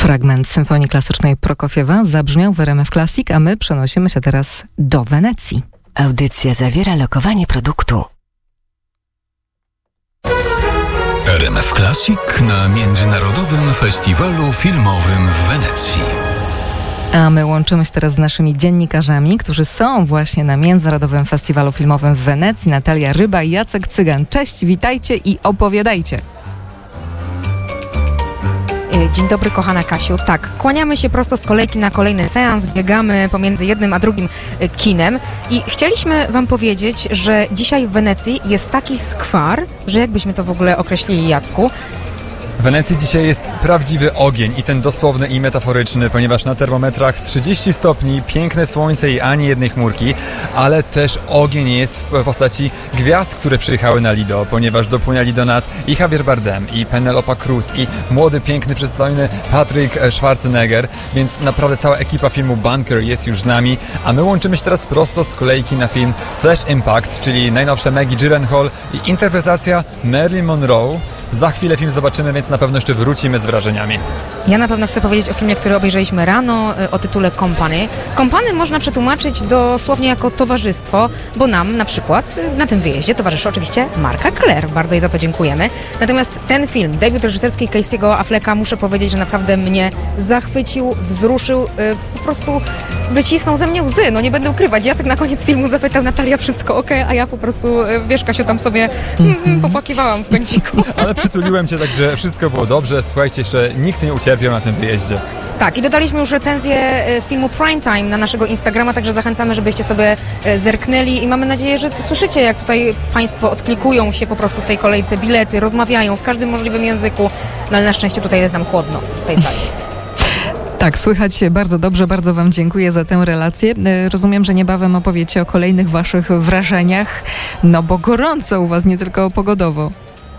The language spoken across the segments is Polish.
Fragment Symfonii Klasycznej Prokofiewa zabrzmiał w RMF Classic, a my przenosimy się teraz do Wenecji. Audycja zawiera lokowanie produktu. RMF Classic na Międzynarodowym Festiwalu Filmowym w Wenecji. A my łączymy się teraz z naszymi dziennikarzami, którzy są właśnie na Międzynarodowym Festiwalu Filmowym w Wenecji. Natalia Ryba i Jacek Cygan. Cześć, witajcie i opowiadajcie. Dzień dobry, kochana Kasiu. Tak, kłaniamy się prosto z kolejki na kolejny seans, biegamy pomiędzy jednym a drugim kinem i chcieliśmy wam powiedzieć, że dzisiaj w Wenecji jest taki skwar, że jakbyśmy to w ogóle określili, Jacku? W Wenecji dzisiaj jest prawdziwy ogień i ten dosłowny i metaforyczny, ponieważ na termometrach 30 stopni, piękne słońce i ani jednej chmurki, ale też ogień jest w postaci gwiazd, które przyjechały na Lido, ponieważ dopłynęli do nas i Javier Bardem, i Penelope Cruz, i młody, piękny, przystojny Patrick Schwarzenegger, więc naprawdę cała ekipa filmu Bunker jest już z nami, a my łączymy się teraz prosto z kolejki na film Flash Impact, czyli najnowsze Maggie Gyllenhaal i interpretacja Marilyn Monroe. Za chwilę film zobaczymy, więc na pewno jeszcze wrócimy z wrażeniami. Ja na pewno chcę powiedzieć o filmie, który obejrzeliśmy rano, o tytule Company. Company można przetłumaczyć dosłownie jako towarzystwo, bo nam na przykład na tym wyjeździe towarzyszy oczywiście Marka Claire. Bardzo jej za to dziękujemy. Natomiast ten film, debiut reżyserski Casey'ego Afflecka, muszę powiedzieć, że naprawdę mnie zachwycił, wzruszył, po prostu wycisnął ze mnie łzy. No nie będę ukrywać. Jacek na koniec filmu zapytał: Natalia, wszystko okej? A ja po prostu, wiesz, Kasiu, tam sobie popłakiwałam w kąciku. Ale przytuliłem cię, także wszystko było dobrze. Słuchajcie, jeszcze nikt nie ucierpiał na tym wyjeździe. Tak, i dodaliśmy już recenzję filmu Primetime na naszego Instagrama, także zachęcamy, żebyście sobie zerknęli i mamy nadzieję, że słyszycie, jak tutaj Państwo odklikują się po prostu w tej kolejce bilety, rozmawiają w każdym możliwym języku, no ale na szczęście tutaj jest nam chłodno w tej sali. Tak, słychać się bardzo dobrze, bardzo wam dziękuję za tę relację. Rozumiem, że niebawem opowiecie o kolejnych waszych wrażeniach, no bo gorąco u was, nie tylko pogodowo.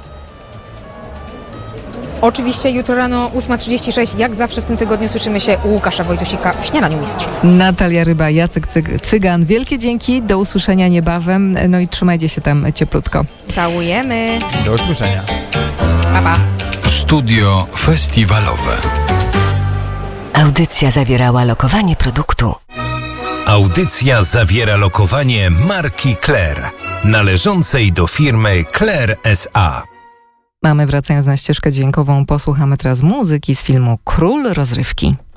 Oczywiście jutro rano 8:36, jak zawsze w tym tygodniu słyszymy się u Łukasza Wojtusika w Śniadaniu Mistrzów. Natalia Ryba, Jacek Cygan. Wielkie dzięki, do usłyszenia niebawem, no i trzymajcie się tam cieplutko. Całujemy. Do usłyszenia. Pa, pa. Studio festiwalowe. Audycja zawierała lokowanie produktu. Audycja zawiera lokowanie marki Claire, należącej do firmy Claire S.A. Wracając na ścieżkę dźwiękową, posłuchamy teraz muzyki z filmu Król Rozrywki.